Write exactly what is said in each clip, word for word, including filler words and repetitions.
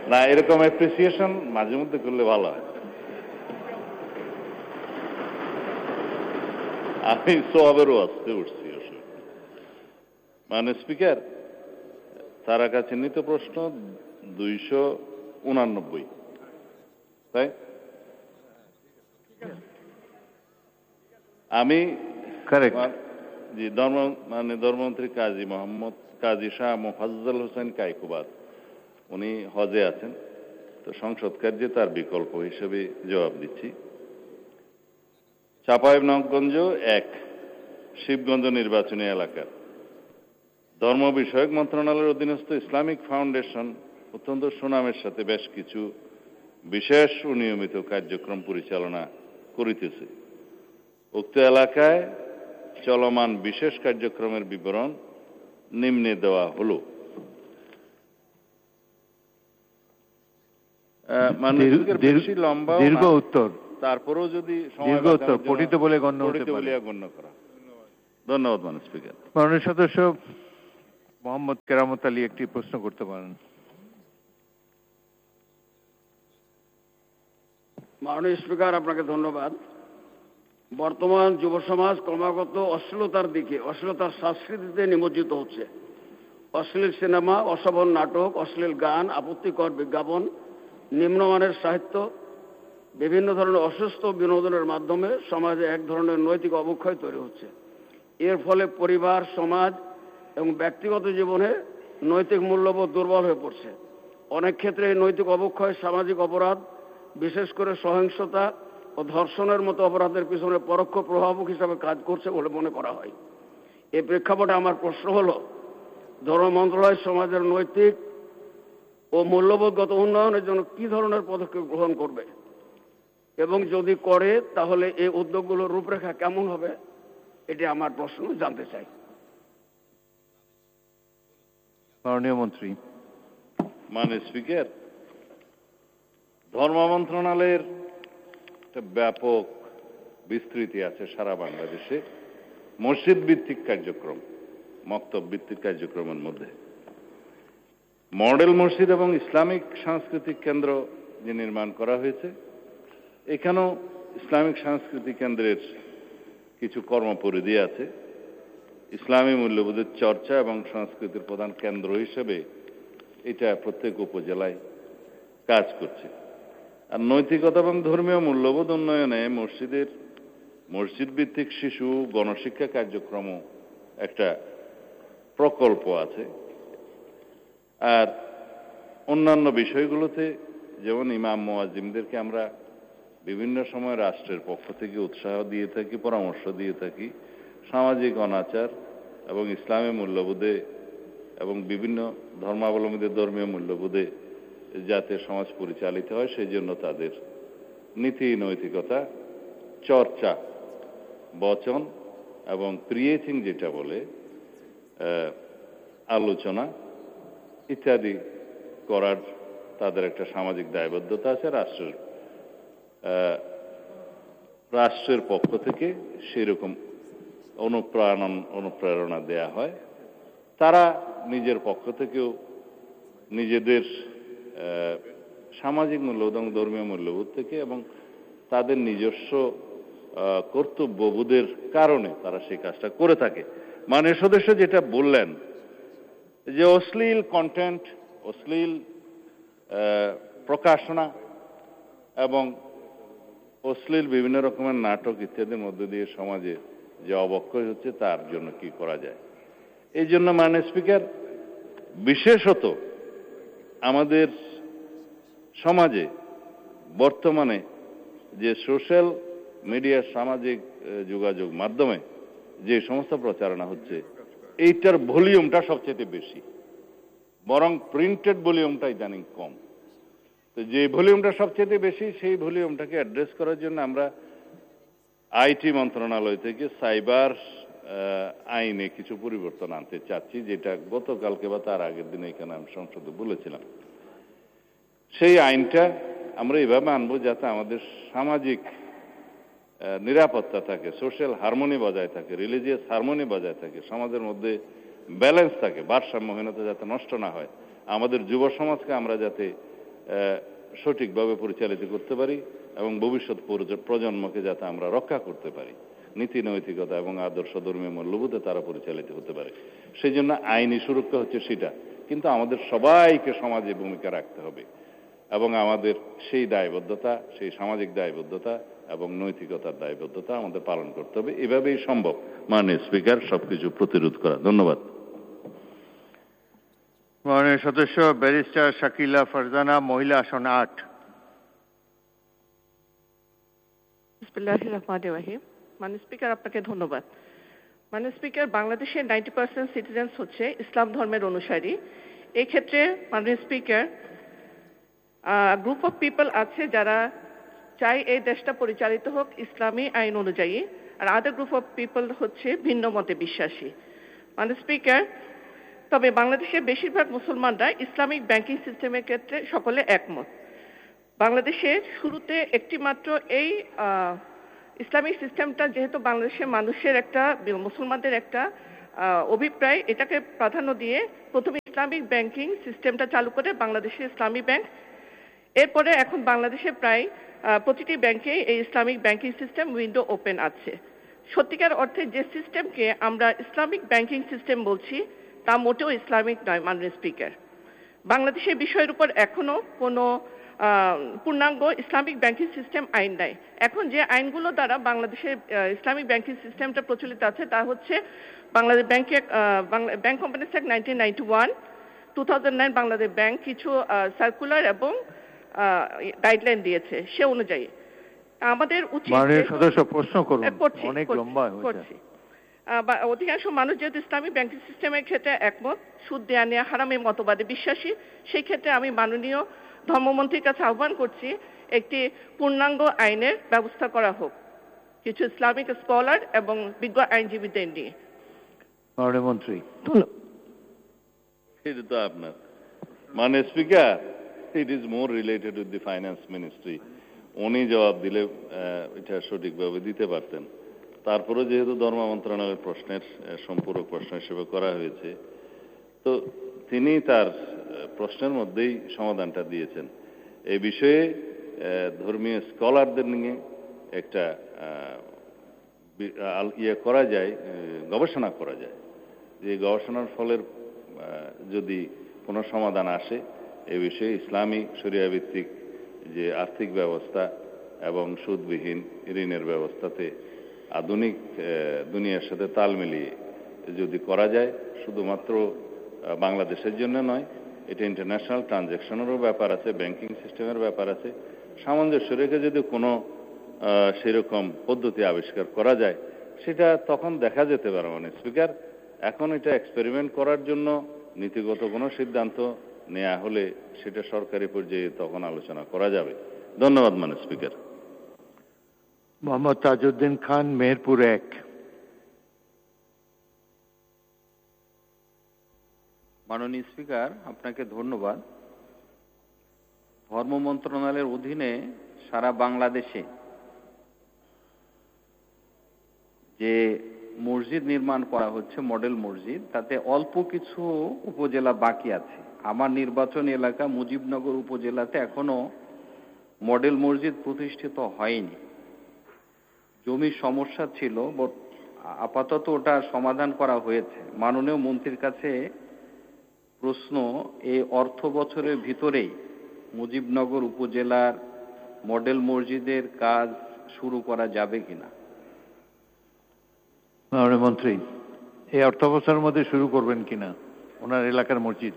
না, এরকম অ্যাপ্রিসিয়েশন মাঝে মধ্যে করলে ভালো হয়। আমি সবেরও আসতে উঠছি। মানে স্পিকার, তারা কাছে নিত প্রশ্ন দুইশো উনানব্বই, তাই আমি জি ধর্ম মানে ধর্মমন্ত্রী কাজী মোহাম্মদ কাজী শাহ মোফাজ্জল হোসেন কাইকুবাদ, উনি হজে আছেন, তো সংসদ কার্যে তার বিকল্প হিসেবে জবাব দিচ্ছি। চাঁপাইনবাবগঞ্জ এক শিবগঞ্জ নির্বাচনী এলাকার ধর্ম বিষয়ক মন্ত্রণালয়ের অধীনস্থ ইসলামিক ফাউন্ডেশন অত্যন্ত সুনামের সাথে বেশ কিছু বিশেষ ও নিয়মিত কার্যক্রম পরিচালনা করিতেছে। উক্ত এলাকায় চলমান বিশেষ কার্যক্রমের বিবরণ নিম্নে দেওয়া হল। লম্বা দীর্ঘ উত্তর, তারপরেও যদি দীর্ঘ উত্তর পঠিত বলে গণ্য করা। ধন্যবাদ মাননীয় স্পিকার। মাননীয় সদস্য মোহাম্মদ কেরামত আলী একটি প্রশ্ন করতে পারেন। মাননীয় স্পিকার, আপনাকে ধন্যবাদ। বর্তমান যুব সমাজ ক্রমাগত অশ্লীলতার দিকে, অশ্লীলতার সংস্কৃতিতে নিমজ্জিত হচ্ছে। অশ্লীল সিনেমা, অশোভন নাটক, অশ্লীল গান, আপত্তিকর বিজ্ঞাপন, নিম্নমানের সাহিত্য, বিভিন্ন ধরনের অসুস্থ বিনোদনের মাধ্যমে সমাজে এক ধরনের নৈতিক অবক্ষয় তৈরি হচ্ছে। এর ফলে পরিবার, সমাজ এবং ব্যক্তিগত জীবনে নৈতিক মূল্যবোধ দুর্বল হয়ে পড়ছে। অনেক ক্ষেত্রে এই নৈতিক অবক্ষয় সামাজিক অপরাধ, বিশেষ করে সহিংসতা ও ধর্ষণের মতো অপরাধের পিছনে পরোক্ষ প্রভাবক হিসাবে কাজ করছে বলে মনে করা হয়। এই প্রেক্ষাপটে আমার প্রশ্ন হল, ধর্ম মন্ত্রণালয় সমাজের নৈতিক ও মূল্যবোধগত উন্নয়নের জন্য কি ধরনের পদক্ষেপ গ্রহণ করবে, এবং যদি করে তাহলে এই উদ্যোগগুলোর রূপরেখা কেমন হবে, এটি আমার প্রশ্ন, জানতে চাই। মাননীয় মন্ত্রী। মাননীয় স্পিকার, ধর্ম মন্ত্রণালয়ের একটা ব্যাপক বিস্তৃতি আছে সারা বাংলাদেশে মসজিদ ভিত্তিক কার্যক্রম, মক্তব ভিত্তিক কার্যক্রমের মধ্যে মডেল মসজিদ এবং ইসলামিক সাংস্কৃতিক কেন্দ্র যে নির্মাণ করা হয়েছে, এখানেও ইসলামিক সাংস্কৃতিক কেন্দ্রের কিছু কর্মপরিধি আছে। ইসলামী মূল্যবোধের চর্চা এবং সংস্কৃতির প্রধান কেন্দ্র হিসেবে এটা প্রত্যেক উপজেলায় কাজ করছে। আর নৈতিকতা এবং ধর্মীয় মূল্যবোধ উন্নয়নে মসজিদের মসজিদ ভিত্তিক শিশু গণশিক্ষা কার্যক্রমও একটা প্রকল্প আছে। আর অন্যান্য বিষয়গুলোতে যেমন ইমাম মুয়াজ্জিনদেরকে আমরা বিভিন্ন সময় রাষ্ট্রের পক্ষ থেকে উৎসাহ দিয়ে থাকি, পরামর্শ দিয়ে থাকি, সামাজিক অনাচার এবং ইসলামী মূল্যবোধে এবং বিভিন্ন ধর্মাবলম্বীদের ধর্মীয় মূল্যবোধে যাতে সমাজ পরিচালিত হয় সেই জন্য তাদের নীতি নৈতিকতা চর্চা, বচন এবং প্রিয়েথিং যেটা বলে আলোচনা ইত্যাদি করার তাদের একটা সামাজিক দায়বদ্ধতা আছে। রাষ্ট্রের রাষ্ট্রের পক্ষ থেকে সেরকম অনুপ্রেরণা অনুপ্রেরণা দেয়া হয়। তারা নিজের পক্ষ থেকেও নিজেদের সামাজিক মূল্যবোধ এবং ধর্মীয় মূল্যবোধ থেকে এবং তাদের নিজস্ব কর্তব্যবোধের কারণে তারা সেই কাজটা করে থাকে। মাননীয় সদস্য যেটা বললেন যে অশ্লীল কন্টেন্ট, অশ্লীল প্রকাশনা এবং অশ্লীল বিভিন্ন রকমের নাটক ইত্যাদির মধ্য দিয়ে সমাজে যে অবক্ষয় হচ্ছে তার জন্য কি করা যায়, এই জন্য মাননীয় স্পিকার বিশেষত আমাদের সমাজে বর্তমানে যে সোশ্যাল মিডিয়া সামাজিক যোগাযোগ মাধ্যমে যে সমস্ত প্রচারণা হচ্ছে এইটার ভলিউমটা সবচেয়ে বেশি, বরং প্রিন্টেড ভলিউমটা ইদানিং কম। তো যে ভলিউমটা সবচেয়ে বেশি সেই ভলিউমটাকে অ্যাড্রেস করার জন্য আমরা আইটি মন্ত্রণালয় থেকে সাইবার আইনে কিছু পরিবর্তন আনতে চাচ্ছি, যেটা গতকালকে বা তার আগের দিনে এখানে আমি সংসদে বলেছিলাম। সেই আইনটা আমরা এইভাবে আনবো যাতে আমাদের সামাজিক নিরাপত্তা থাকে, সোশ্যাল হারমোনি বজায় থাকে, রিলিজিয়াস হারমোনি বজায় থাকে, সমাজের মধ্যে ব্যালেন্স থাকে, ভারসাম্যহীনতা যাতে নষ্ট না হয়, আমাদের যুব সমাজকে আমরা যাতে সঠিকভাবে পরিচালিত করতে পারি এবং ভবিষ্যৎ প্রজন্মকে যাতে আমরা রক্ষা করতে পারি, নীতি নৈতিকতা এবং আদর্শ ধর্মীয় মূল্যবোধে তারা পরিচালিত হতে পারে। সেই জন্য আইনি সুরক্ষা হচ্ছে সেটা, কিন্তু আমাদের সবাইকে সমাজে ভূমিকা রাখতে হবে এবং আমাদের সেই দায়বদ্ধতা, সেই সামাজিক দায়বদ্ধতা এবং নৈতিকতার দায়বদ্ধতা আমাদের পালন করতে হবে। এভাবেই সম্ভব মাননীয় স্পিকার সবকিছু প্রতিরোধ করা। ধন্যবাদ। মাননীয় সদস্য ব্যারিস্টার শাকিলা ফারজানা, মহিলা আসন আট। বিসমিল্লাহির রহমানির রহিম। মাননীয় স্পিকার, আপনাকে ধন্যবাদ। মাননীয় স্পিকার, বাংলাদেশের নাইনটি পার্সেন্ট সিটিজেন্স হচ্ছে ইসলাম ধর্মের অনুসারী। এই ক্ষেত্রে মাননীয় স্পিকার, গ্রুপ অফ পিপল আছে যারা চাই এই দেশটা পরিচালিত হোক ইসলামী আইন অনুযায়ী, আর আদার গ্রুপ অফ পিপল হচ্ছে ভিন্ন মতে বিশ্বাসী। মাননীয় স্পিকার, তবে বাংলাদেশের বেশিরভাগ মুসলমানরা ইসলামিক ব্যাংকিং সিস্টেমের ক্ষেত্রে সকলে একমত। বাংলাদেশের শুরুতে একটি মাত্র এই ইসলামিক সিস্টেমটা যেহেতু বাংলাদেশের মানুষের একটা, মুসলমানদের একটা অভিপ্রায়, এটাকে প্রাধান্য দিয়ে প্রথমে ইসলামিক ব্যাংকিং সিস্টেমটা চালু করে বাংলাদেশের ইসলামী ব্যাংক। এরপরে এখন বাংলাদেশে প্রায় প্রতিটি ব্যাংকে এই Islamic banking system window open আছে। সত্যিকার অর্থে যে সিস্টেমকে আমরা ইসলামিক ব্যাংকিং সিস্টেম বলছি তা মোটেও ইসলামিক নয়। মাননীয় স্পিকার, বাংলাদেশের বিষয়ের উপর এখনো কোনো পূর্ণাঙ্গ ইসলামিক ব্যাংকিং সিস্টেম আইন নাই। এখন যে আইনগুলো দ্বারা বাংলাদেশের ইসলামিক ব্যাংকিং সিস্টেমটা প্রচলিত আছে তা হচ্ছে বাংলাদেশ ব্যাংকে bank companies act nineteen ninety one, two thousand nine Bangladesh bank কিছু সার্কুলার এবং গাইডলাইন দিয়েছে, সে অনুযায়ী আমাদের উচিত। সদস্য প্রশ্ন করুন, অনেক লম্বা হয়েছে। অধিকাংশ মানুষ যেহেতু ইসলামিক ব্যাংকিং সিস্টেমের ক্ষেত্রে একমত, সুদ দেয়া নেয়া হারামের মতবাদে বিশ্বাসী, সেই ক্ষেত্রে আমি মাননীয় ধর্মমন্ত্রীর কাছে আহ্বান করছি একটি পূর্ণাঙ্গ আইনের ব্যবস্থা করা হোক কিছু ইসলামিক স্কলার এবং বিজ্ঞ আইনজীবীদের নিয়ে। মাননীয় মন্ত্রী। ধন্যবাদ। এটা তো আপনার মানে speaker, it is more related with the finance ministry. উনি জবাব দিলে এটা সঠিকভাবে দিতে পারতেন। তারপরে যেহেতু ধর্ম মন্ত্রণালয়ের প্রশ্নের সম্পূরক প্রশ্ন হিসেবে করা হয়েছে, তো তিনি তার প্রশ্নের মধ্যেই সমাধানটা দিয়েছেন। এই বিষয়ে ধর্মীয় স্কলারদের নিয়ে একটা ইয়ে করা যায়, গবেষণা করা যায়, যে গবেষণার ফলের যদি কোনো সমাধান আসে এ বিষয়ে ইসলামী শরিয়া ভিত্তিক যে আর্থিক ব্যবস্থা এবং সুদবিহীন ঋণের ব্যবস্থাতে আধুনিক দুনিয়ার সাথে তাল মিলিয়ে যদি করা যায়, শুধুমাত্র বাংলাদেশের জন্য নয়, এটা ইন্টারন্যাশনাল ট্রানজ্যাকশনেরও ব্যাপার আছে, ব্যাংকিং সিস্টেমের ব্যাপার আছে, সামঞ্জস্য রেখে যদি কোনো সেরকম পদ্ধতি আবিষ্কার করা যায়, সেটা তখন দেখা যেতে পারে। মানে স্পিকার, এখন এটা এক্সপেরিমেন্ট করার জন্য নীতিগত কোনো সিদ্ধান্ত নেওয়া হলে সেটা সরকারি পর্যায়ে তখন আলোচনা করা যাবে। ধন্যবাদ মাননীয় স্পিকার। মোহাম্মদ তাজউদ্দিন খান, মেহেরপুর এক। মাননীয় স্পিকার, আপনাকে ধন্যবাদ। ধর্ম মন্ত্রণালয়ের অধীনে সারা বাংলাদেশে যে মসজিদ নির্মাণ করা হচ্ছে, মডেল মসজিদ, তাতে অল্প কিছু উপজেলা বাকি আছে। আমার নির্বাচন এলাকা মুজিবনগর উপজেলাতে এখনো মডেল মসজিদ প্রতিষ্ঠিত হয়নি। জমির সমস্যা ছিল, আপাতত ওটা সমাধান করা হয়েছে। মাননীয় মন্ত্রীর কাছে প্রশ্ন, এই অর্থ বছরের ভিতরেই মুজিবনগর উপজেলার মডেল মসজিদের কাজ শুরু করা যাবে কিনা? মাননীয় মন্ত্রী, এই অর্থ বছরের মধ্যে শুরু করবেন কিনা ওনার এলাকার মসজিদ?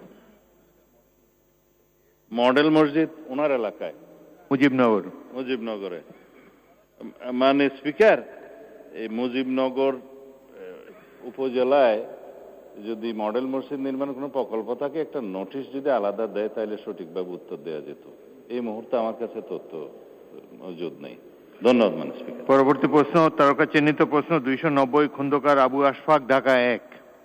মডেল মসজিদ ওনার এলাকায় মুজিবনগর মুজিবনগরে মানে স্পিকার, এই মুজিবনগর উপজেলায় যদি মডেল মসজিদ নির্মাণ কোনো প্রকল্প থাকে, একটা নোটিশ যদি আলাদা দেয় তাহলে সঠিকভাবে উত্তর দেওয়া যেত। এই মুহূর্তে আমার কাছে তথ্য মজুদ নেই। ধন্যবাদ মাননীয় স্পিকার। পরবর্তী প্রশ্ন, তারকা চিহ্নিত প্রশ্ন দুইশো নব্বই, খন্দকার আবু আশফাক, ঢাকা এক।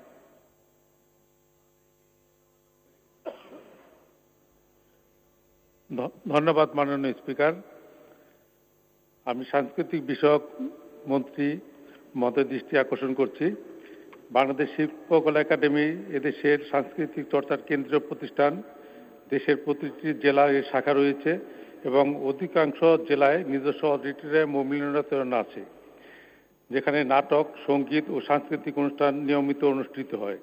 ধন্যবাদ মাননীয় স্পিকার। আমি সাংস্কৃতিক বিষয়ক মন্ত্রী মহোদয়ের দৃষ্টি আকর্ষণ করছি। বাংলাদেশ শিল্পকলা একাডেমি এদেশের সাংস্কৃতিক চর্চার কেন্দ্রীয় প্রতিষ্ঠান। দেশের প্রতিটি জেলায় এর শাখা রয়েছে এবং অধিকাংশ জেলায় নিজস্ব অডিটোরিয়াম ও মিলনায়তন আছে, যেখানে নাটক, সঙ্গীত ও সাংস্কৃতিক অনুষ্ঠান নিয়মিত অনুষ্ঠিত হয়।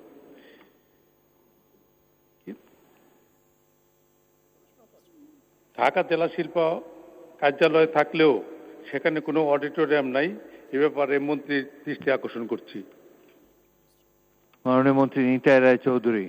ঢাকা জেলা শিল্প কার্যালয় থাকলেও সেখানে কোনো অডিটোরিয়াম নাই, এ ব্যাপারে মন্ত্রীর দৃষ্টি আকর্ষণ করছি। মাননীয় মন্ত্রী নিতাই রায় চৌধুরী।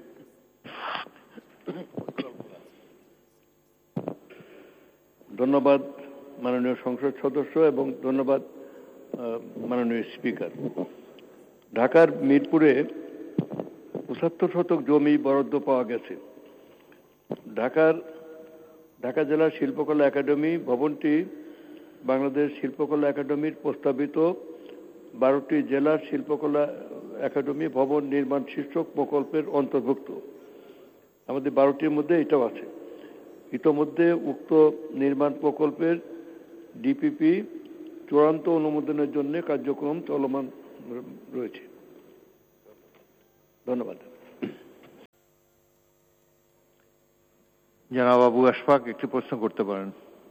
ধন্যবাদ মাননীয় সংসদ সদস্য এবং ধন্যবাদ মাননীয় স্পিকার। ঢাকার মিরপুরে পঁচাত্তর শতক জমি বরাদ্দ পাওয়া গেছে। ঢাকার ঢাকা জেলা শিল্পকলা একাডেমি ভবনটি বাংলাদেশ শিল্পকলা একাডেমির প্রস্তাবিত বারোটি জেলার শিল্পকলা একাডেমি ভবন নির্মাণ শীর্ষক প্রকল্পের অন্তর্ভুক্ত। আমাদের বারোটির মধ্যে এটাও আছে। ইতোমধ্যে উক্ত নির্মাণ প্রকল্পের ডিপিপি চূড়ান্ত অনুমোদনের জন্য কার্যক্রম চলমান রয়েছে। ধন্যবাদ। জনাব আবু আশফাক একটি প্রশ্ন করতে পারেন।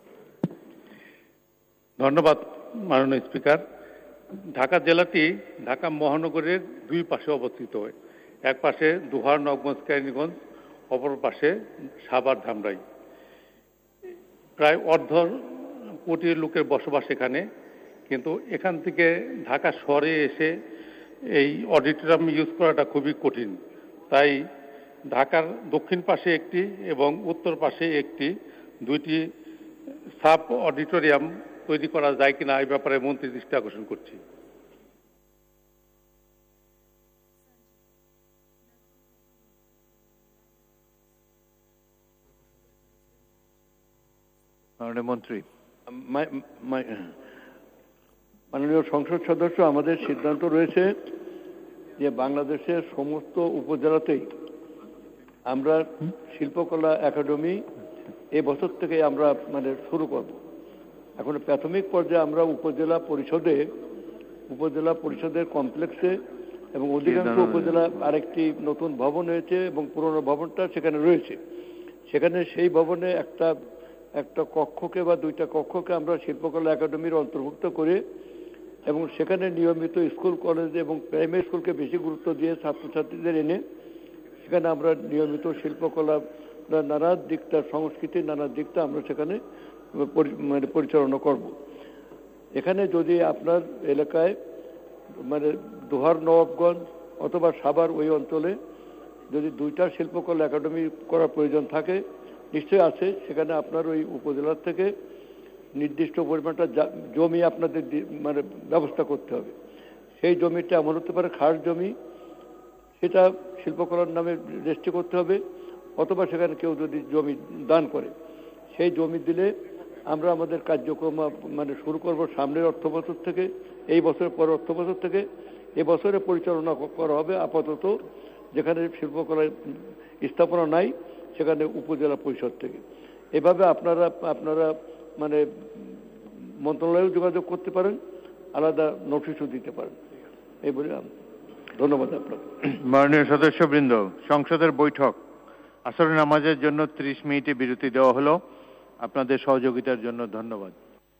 ধন্যবাদ মাননীয় স্পিকার। ঢাকা জেলাটি ঢাকা মহানগরের দুই পাশে অবস্থিত। এক পাশে দোহার, নবগঞ্জ, কেরানীগঞ্জ, অপর পাশে সাভার, ধামরাই। প্রায় অর্ধ কোটি লোকের বসবাস এখানে, কিন্তু এখান থেকে ঢাকা শহরে এসে এই অডিটোরিয়াম ইউজ করাটা খুবই কঠিন। তাই ঢাকার দক্ষিণ পাশে একটি এবং উত্তর পাশে একটি দুইটি সাব অডিটোরিয়াম তৈরি করা যায় কিনা এই ব্যাপারে মন্ত্রীর দৃষ্টি আকর্ষণ করছি। মাননীয় মন্ত্রী। মাননীয় সংসদ সদস্য, আমাদের সিদ্ধান্ত রয়েছে যে বাংলাদেশের সমস্ত উপজেলাতেই আমরা শিল্পকলা একাডেমি এই বছর থেকে আমরা মানে শুরু করব। এখন প্রাথমিক পর্যায়ে আমরা উপজেলা পরিষদে উপজেলা পরিষদের কমপ্লেক্সে এবং অধিকাংশ উপজেলা আরেকটি নতুন ভবন হয়েছে এবং পুরনো ভবনটা সেখানে রয়েছে। সেখানে সেই ভবনে একটা একটা কক্ষকে বা দুইটা কক্ষকে আমরা শিল্পকলা একাডেমির অন্তর্ভুক্ত করে এবং সেখানে নিয়মিত স্কুল, কলেজ এবং প্রাইমারি স্কুলকে বেশি গুরুত্ব দিয়ে ছাত্রছাত্রীদের এনে সেখানে আমরা নিয়মিত শিল্পকলা নানা দিকটা, সংস্কৃতির নানা দিকটা আমরা সেখানে মানে পরিচালনা করব। এখানে যদি আপনার এলাকায় মানে দোহার, নবাবগঞ্জ অথবা সাভার ওই অঞ্চলে যদি দুইটা শিল্পকলা একাডেমি করার প্রয়োজন থাকে, নিশ্চয়ই আছে। সেখানে আপনার ওই উপজেলার থেকে নির্দিষ্ট পরিমাণটা জমি আপনাদের মানে ব্যবস্থা করতে হবে। সেই জমিটা এমন হতে পারে খাস জমি, সেটা শিল্পকলার নামে রেজিস্ট্রি করতে হবে, অথবা সেখানে কেউ যদি জমি দান করে সেই জমি দিলে আমরা আমাদের কার্যক্রম মানে শুরু করব সামনের অর্থ বছর থেকে, এই বছরের পরের অর্থ বছর থেকে। এ বছরে পরিচালনা করা হবে আপাতত যেখানে শিল্পকলা স্থাপনা নাই সেখানে উপজেলা পরিষদ থেকে। এভাবে আপনারা আপনারা মানে মন্ত্রণালয়েও যোগাযোগ করতে পারেন, আলাদা নোটিশও দিতে পারেন। এই বলে ধন্যবাদ আপনাকে। মাননীয় সদস্যবৃন্দ, সংসদের বৈঠক আসরের নামাজের জন্য ত্রিশ মিনিটে বিরতি দেওয়া হলো। আপনাদের সহযোগিতার জন্য ধন্যবাদ।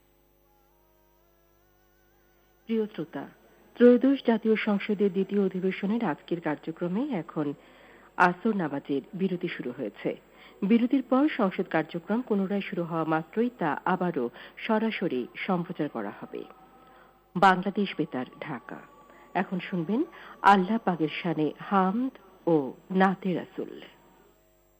প্রিয় শ্রোতা, ত্রয়োদশ জাতীয় সংসদের দ্বিতীয় অধিবেশনের আজকের কার্যক্রমে এখন আসর নামাজের বিরতি শুরু হয়েছে। বিরতির পর সংসদ কার্যক্রম পুনরায় শুরু হওয়া মাত্রই তা আবারও সরাসরি সম্প্রচার করা হবে। বাংলাদেশ বেতার, ঢাকা। এখন শুনবেন আল্লাহ পাকের শানে হামদ ও নাতে রাসূল।